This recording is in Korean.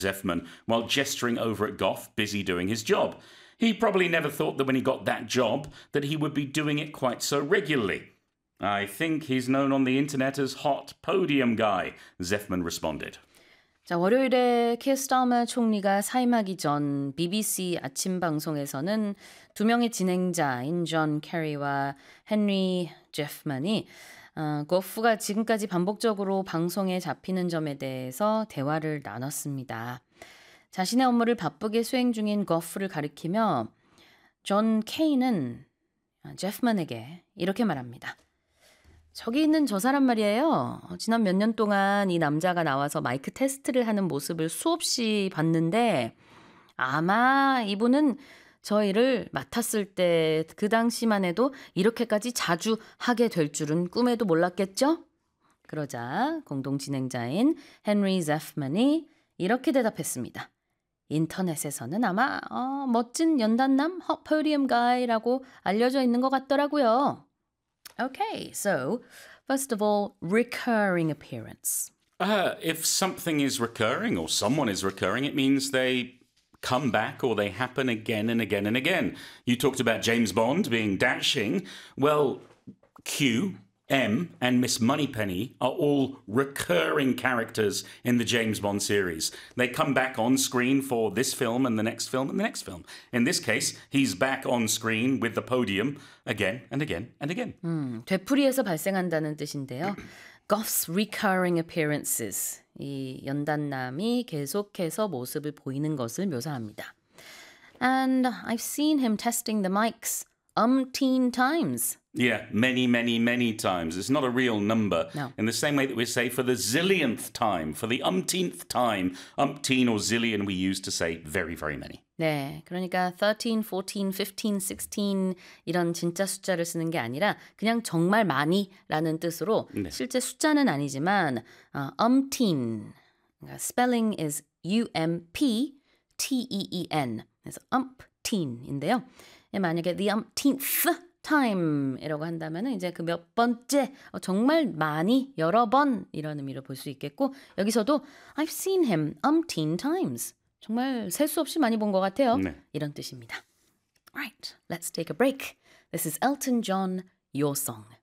Zeffman while gesturing over at Goff, busy doing his job. He probably never thought that when he got that job that he would be doing it quite so regularly. I think he's known on the internet as Hot Podium Guy, Zeffman responded. 자, 월요일에 키어 스타머 총리가 사임하기 전 BBC 아침 방송에서는 두 명의 진행자인 존 캐리와 헨리 제프만이 고프가 지금까지 반복적으로 방송에 잡히는 점에 대해서 대화를 나눴습니다. 자신의 업무를 바쁘게 수행 중인 고프를 가리키며 존 케이는 제프만에게 이렇게 말합니다. 저기 있는 저 사람 말이에요. 지난 몇 년 동안 이 남자가 나와서 마이크 테스트를 하는 모습을 수없이 봤는데 아마 이분은 저희를 맡았을 때 그 당시만 해도 이렇게까지 자주 하게 될 줄은 꿈에도 몰랐겠죠? 그러자 공동 진행자인 헨리 제프만이 이렇게 대답했습니다. 인터넷에서는 아마 멋진 연단남 헛 포디엄 가이라고 알려져 있는 것 같더라고요. Okay, so first of all, recurring appearance. If something is recurring or someone is recurring, it means they come back or they happen again and again and again. You talked about James Bond being dashing. Well, Q, M, and Miss Moneypenny are all recurring characters in the James Bond series. They come back on screen for this film and the next film and the next film. In this case, he's back on screen with the podium again and again and again. 되풀이에서 발생한다는 뜻인데요. Goff's recurring appearances. 이 연단남이 계속해서 모습을 보이는 것을 묘사합니다. And I've seen him testing the mics umpteen times. Yeah, many, many, many times. It's not a real number. No. In the same way that we say for the zillionth time, for the umpteenth time, umpteen or zillion we use to say very, very many. 네, 그러니까 13, 14, 15, 16 이런 진짜 숫자를 쓰는 게 아니라 그냥 정말 많이라는 뜻으로 실제 숫자는 아니지만 umpteen, 그러니까 spelling is U-M-P-T-E-E-N 그래서 umpteen인데요. 만약에 the umpteenth time이라고 한다면 이제 그 몇 번째 정말 많이 여러 번 이런 의미로 볼 수 있겠고 여기서도 I've seen him umpteen times 정말 셀 수 없이 많이 본 것 같아요. 이런 뜻입니다. Right, let's take a break. This is Elton John, Your Song.